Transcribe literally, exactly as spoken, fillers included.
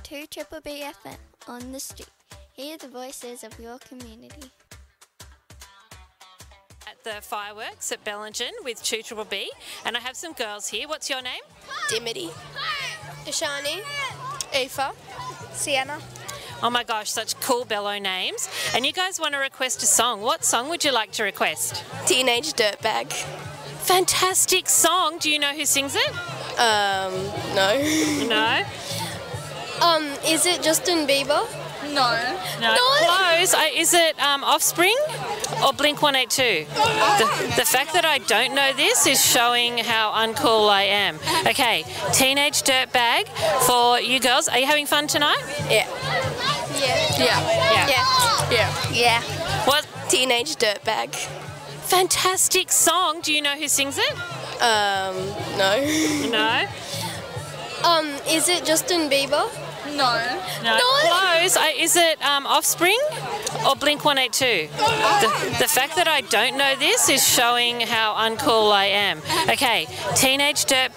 to Triple B F M on the street. Hear the voices of your community. At the fireworks at Bellingen with two Triple B, and I have some girls here. What's your name? Dimity. Ishani. Aoife. Sienna. Oh my gosh, such cool Bello names. And you guys want to request a song. What song would you like to request? Teenage Dirtbag. Fantastic song. Do you know who sings it? Um, no. No? Um, is it Justin Bieber? No. No. Close. Uh, is it um, Offspring or Blink one eighty-two? The, the fact that I don't know this is showing how uncool I am. Okay, Teenage Dirtbag for you girls. Are you having fun tonight? Yeah. Yeah. Yeah. Yeah. Yeah. Yeah. What? Teenage Dirtbag. Fantastic song. Do you know who sings it? Um, no. No? Um, is it Justin Bieber? No. No. Close. Uh, is it um, Offspring or Blink one eighty-two? The, the fact that I don't know this is showing how uncool I am. Okay, Teenage Dirtbag.